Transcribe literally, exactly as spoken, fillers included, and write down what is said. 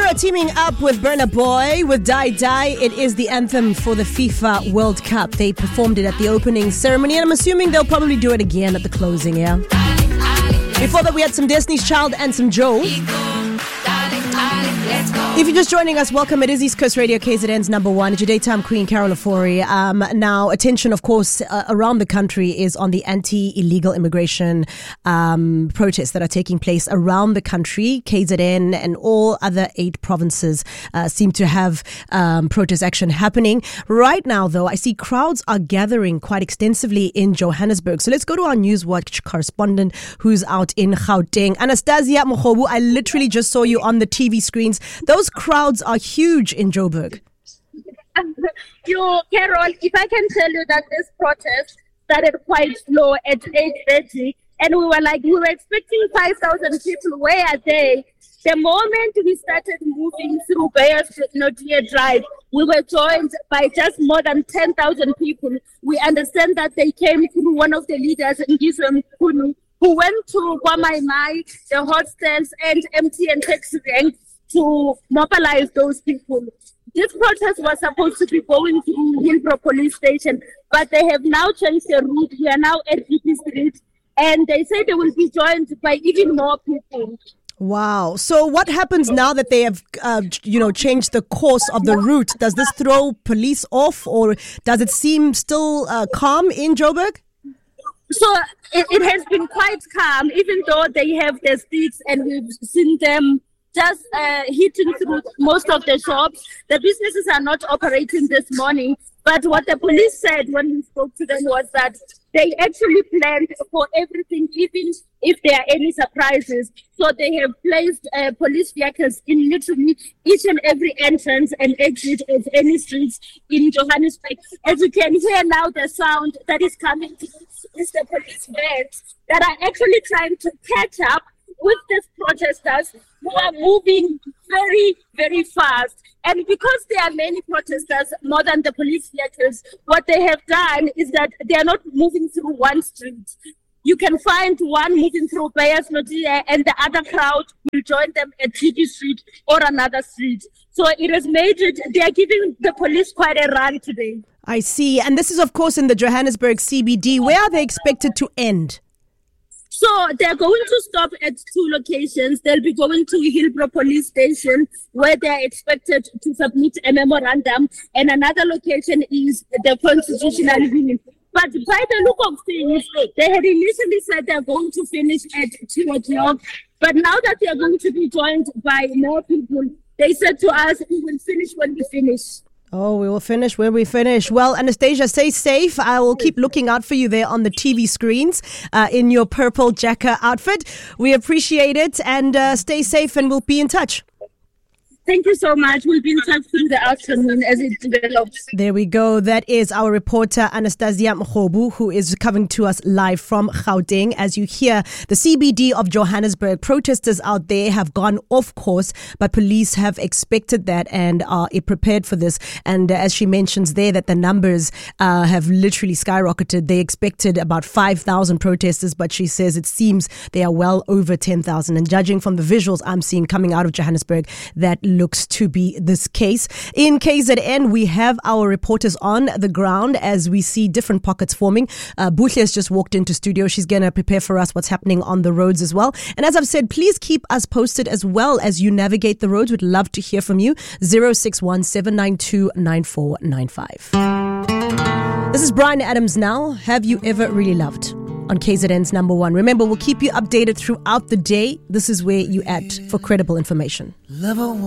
Shakira teaming up with Burna Boy with Die Die. It is the anthem for the FIFA World Cup. They performed it at the opening ceremony, and I'm assuming they'll probably do it again at the closing, yeah? Before that, we had some Destiny's Child and some Joe. If you're just joining us, welcome. It is East Coast Radio, K Z N's number one. It's your daytime queen, Carol Ofori. Um, now, attention, of course, uh, around the country is on the anti-illegal immigration um, protests that are taking place around the country. K Z N and all other eight provinces uh, seem to have um, protest action happening. Right now, though, I see crowds are gathering quite extensively in Johannesburg. So let's go to our Newswatch correspondent who's out in Gauteng. Anastasia Mokhobu, I literally just saw you on the T V screens. Those crowds are huge in Joburg. You, Carol, if I can tell you that this protest started quite slow at eight thirty, and we were like, we were expecting five thousand people. Where are they? The moment we started moving through Bayers Nodia Drive, we were joined by just more than ten thousand people. We understand that they came through one of the leaders, Ngizwe Mkhunu, who went to Kwamaimai, the hostels, and M T N taxi rank to mobilize those people. This protest was supposed to be going through Hillbrow police station, but they have now changed the route. We are now at G P Street, and they say they will be joined by even more people. Wow. So what happens now that they have, uh, you know, changed the course of the route? Does this throw police off, or does it seem still uh, calm in Joburg? So it, it has been quite calm, even though they have their sticks and we've seen them just uh, hitting through most of the shops. The businesses are not operating this morning. But what the police said when we spoke to them was that they actually planned for everything, even if there are any surprises. So they have placed uh, police vehicles in literally each and every entrance and exit of any streets in Johannesburg. As you can hear now, the sound that is coming is the police vans that are actually trying to catch up with these protesters who are moving very, very fast. And because there are many protesters, more than the police vehicles, what they have done is that they are not moving through one street. You can find one moving through Bayers Nodia, and the other crowd will join them at G P Street or another street. So it has made it, they are giving the police quite a run today. I see. And this is, of course, in the Johannesburg C B D. Where are they expected to end? So they're going to stop at two locations. They'll be going to Hillbrow police station, where they're expected to submit a memorandum. And another location is the Constitutional Hill. But by the look of things, they had initially said they're going to finish at two o'clock. But now that they're going to be joined by more people, they said to us, we will finish when we finish. Oh, we will finish when we finish. Well, Anastasia, stay safe. I will keep looking out for you there on the T V screens uh, in your purple jacket outfit. We appreciate it, and uh, stay safe, and we'll be in touch. Thank you so much. We'll be in touch through the afternoon as it develops. There we go. That is our reporter, Anastasia Mokhobu, who is coming to us live from Gauteng. As you hear, the C B D of Johannesburg, protesters out there have gone off course, but police have expected that and are prepared for this. And as she mentions there, that the numbers uh, have literally skyrocketed. They expected about five thousand protesters, but she says it seems they are well over ten thousand. And judging from the visuals I'm seeing coming out of Johannesburg, that looks to be this case. In K Z N, we have our reporters on the ground as we see different pockets forming. Uh, Buhle has just walked into studio. She's going to prepare for us what's happening on the roads as well. And as I've said, please keep us posted as well as you navigate the roads. We'd love to hear from you. zero six one seven nine two nine four nine five. This is Brian Adams now. Have you ever really loved? On K Z N's number one. Remember, we'll keep you updated throughout the day. This is where you act for credible information.